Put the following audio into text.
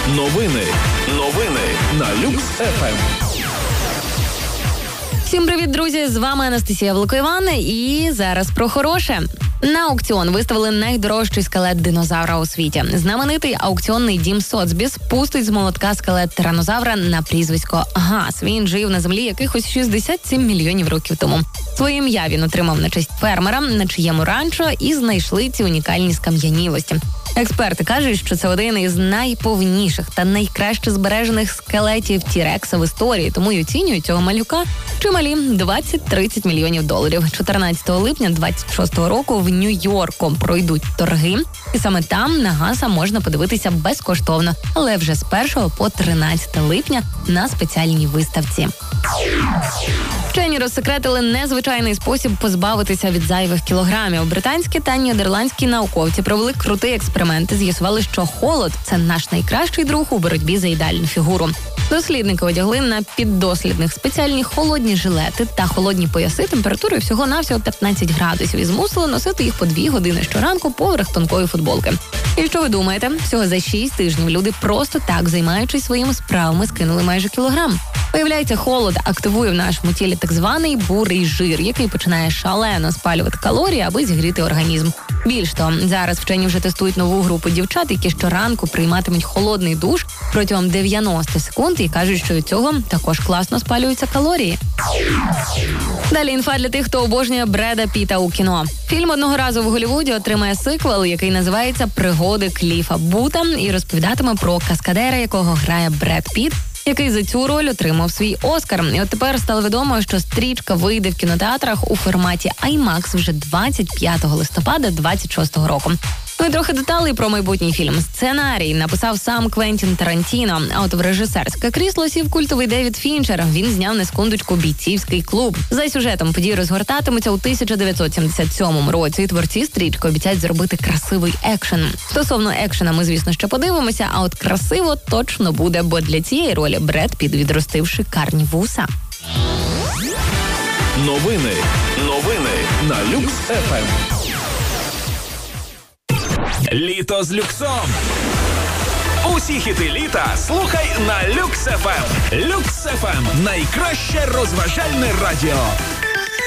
Новини на Люкс ФМ. Всім привіт, друзі! З вами Анастасія Великоїван. І зараз про хороше. На аукціон виставили найдорожчий скелет динозавра у світі. Знаменитий аукціонний дім Соцбіс пустить з молотка скелет тиранозавра на прізвисько Гас. Він жив на землі якихось 67 мільйонів років тому. Своє ім'я він отримав на честь фермера, на чиєму ранчо і знайшли ці унікальні скам'янілості. Експерти кажуть, що це один із найповніших та найкраще збережених скелетів Тірекса в історії, тому й оцінюють цього малюка чималі 20-30 мільйонів доларів. 14 липня 26-го року в Нью-Йорку пройдуть торги, і саме там на Гаса можна подивитися безкоштовно, але вже з 1 по 13 липня на спеціальній виставці. Вчені розсекретили незвичайний спосіб позбавитися від зайвих кілограмів. Британські та нідерландські науковці провели крутий експеримент і з'ясували, що холод – це наш найкращий друг у боротьбі за ідеальну фігуру. Дослідники одягли на піддослідних спеціальні холодні жилети та холодні пояси температурою всього-навсього 15 градусів і змусили носити їх по 2 години щоранку поверх тонкої футболки. І що ви думаєте? Всього за 6 тижнів люди просто так, займаючись своїми справами, скинули майже кілограм. Виявляється, холод активує в нашому тілі так званий бурий жир, який починає шалено спалювати калорії, аби зігріти організм. Більш того, зараз вчені вже тестують нову групу дівчат, які щоранку прийматимуть холодний душ протягом 90 секунд і кажуть, що від цього також класно спалюються калорії. Далі інфа для тих, хто обожнює Бреда Піта у кіно. Фільм «Одного разу в Голлівуді» отримає сиквел, який називається «Пригоди Кліфа Бута» і розповідатиме про каскадера, якого грає Бред Піт, який за цю роль отримав свій Оскар. І от тепер стало відомо, що стрічка вийде в кінотеатрах у форматі IMAX вже 25 листопада 26-го року. Ну і трохи деталей про майбутній фільм. Сценарій написав сам Квентін Тарантіно, а от в режисерське крісло сів культовий Девід Фінчер. Він зняв на секундочку «Бійцівський клуб». За сюжетом події розгортатимуться у 1977 році. І творці стрічки обіцяють зробити красивий екшен. Стосовно екшена ми, звісно, ще подивимося, а от красиво точно буде, бо для цієї ролі Бред Піт відростив шикарні вуса. Новини на Люкс ФМ. Літо з люксом. Усі хіти літа слухай на Люкс ФМ. Люкс ФМ – найкраще розважальне радіо.